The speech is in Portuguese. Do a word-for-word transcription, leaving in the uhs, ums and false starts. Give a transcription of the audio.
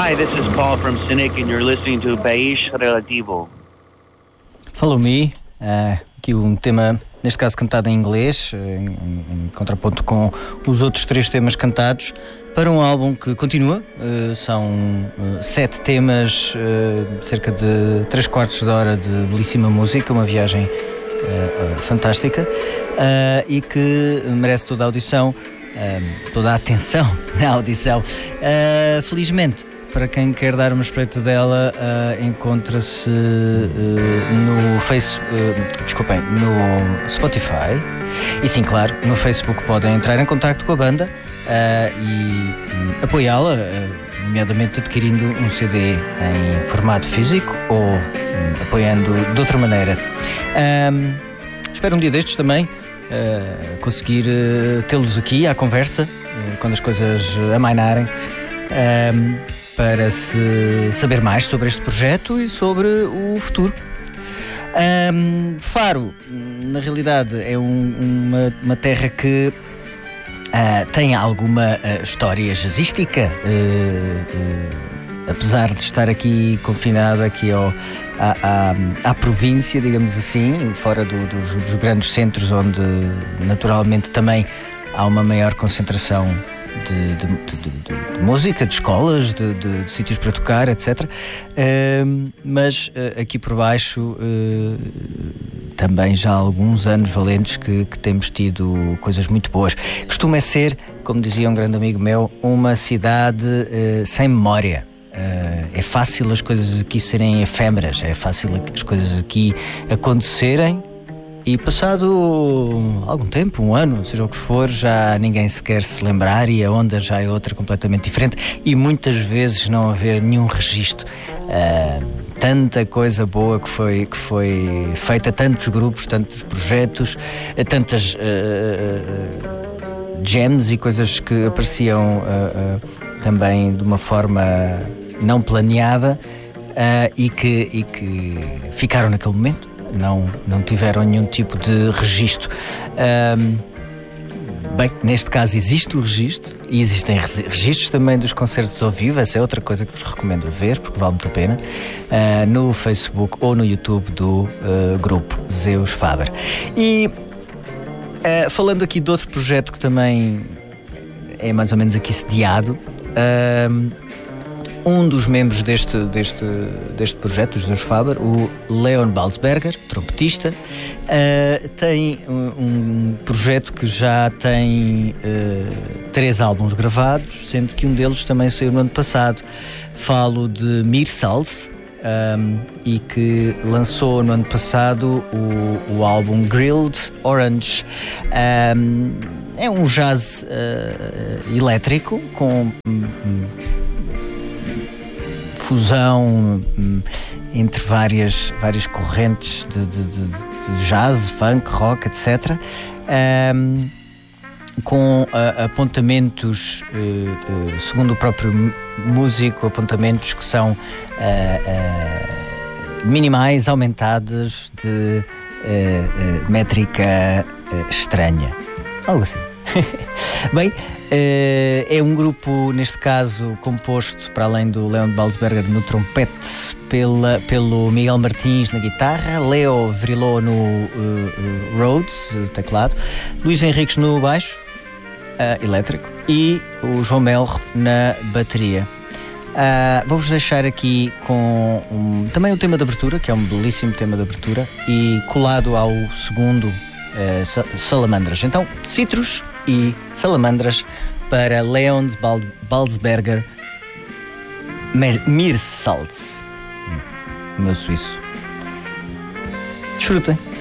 Hi, this is Paul from Cynic and you're listening to País Relativo. Follow Me, uh, aqui um tema, neste caso cantado em inglês, em, em, em contraponto com os outros três temas cantados, para um álbum que continua. Uh, são uh, sete temas, uh, cerca de três quartos de hora de belíssima música, uma viagem uh, uh, fantástica, uh, e que merece toda a audição, uh, toda a atenção na audição. Uh, felizmente, para quem quer dar uma espreita dela, uh, encontra-se uh, no Face, uh, desculpem, no Spotify. E sim, claro, no Facebook podem entrar em contacto com a banda uh, e um, apoiá-la, uh, nomeadamente adquirindo um C D em formato físico ou um, apoiando de outra maneira. Um, espero um dia destes também uh, conseguir uh, tê-los aqui à conversa, uh, quando as coisas amainarem. Um, para se saber mais sobre este projeto e sobre o futuro. Um, Faro, na realidade, é um, uma, uma terra que uh, tem alguma uh, história jazzística, uh, uh, apesar de estar aqui confinada aqui ao, à, à, à província, digamos assim, fora do, dos, dos grandes centros, onde naturalmente também há uma maior concentração De, de, de, de, de música, de escolas, de, de, de sítios para tocar, etcétera. Uh, mas uh, aqui por baixo uh, também já há alguns anos valentes que, que temos tido coisas muito boas. Costuma ser, como dizia um grande amigo meu, uma cidade uh, sem memória. Uh, é fácil as coisas aqui serem efêmeras, é fácil as coisas aqui acontecerem e passado algum tempo, um ano, seja o que for, já ninguém se quer se lembrar e a onda já é outra completamente diferente e muitas vezes não haver nenhum registro. Uh, tanta coisa boa que foi, que foi feita, tantos grupos, tantos projetos, tantas uh, uh, gems e coisas que apareciam uh, uh, também de uma forma não planeada uh, e, que, e que ficaram naquele momento. Não, não tiveram nenhum tipo de registro. Um, bem, neste caso existe o registro e existem registros também dos concertos ao vivo. Essa é outra coisa que vos recomendo ver, porque vale muito a pena, uh, no Facebook ou no YouTube do uh, grupo Zeus Faber. E uh, falando aqui de outro projeto que também é mais ou menos aqui sediado, uh, um dos membros deste, deste, deste projeto, os Zeus Faber, o Leon Balzberger, trompetista, uh, tem um, um projeto que já tem uh, três álbuns gravados, sendo que um deles também saiu no ano passado. Falo de Mirsals, um, e que lançou no ano passado o, o álbum Grilled Orange. Um, é um jazz uh, elétrico com um, fusão hum, entre várias, várias correntes de, de, de, de jazz, funk, rock, etcétera. Um, com uh, apontamentos, uh, uh, segundo o próprio músico, apontamentos que são uh, uh, minimais, aumentados de uh, uh, métrica uh, estranha. Algo assim. Bem, Uh, é um grupo, neste caso, composto, para além do Leon Balzberger no trompete, pela, pelo Miguel Martins na guitarra, Leo Vriló no uh, uh, Rhodes, teclado, Luís Henriques no baixo, uh, elétrico, e o João Melro na bateria. Uh, Vou-vos deixar aqui com um, também o tema de abertura, que é um belíssimo tema de abertura, e colado ao segundo, uh, Salamandras. Então, Citrus e Salamandras para Leon Balzberger Mirsals, o meu suíço. Desfrutem.